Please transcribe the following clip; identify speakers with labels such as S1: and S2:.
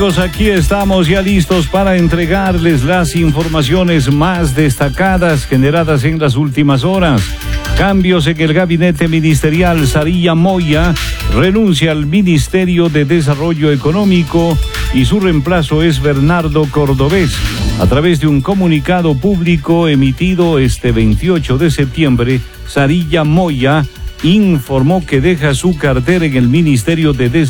S1: Aquí estamos ya listos para entregarles las informaciones más destacadas generadas en las últimas horas. Cambios en el gabinete ministerial. Sarilla Moya renuncia al Ministerio de Desarrollo Económico y su reemplazo es Bernardo Cordobés. A través de un comunicado público emitido este 28 de septiembre, Sarilla Moya informó que deja su cartera en el Ministerio de Desarrollo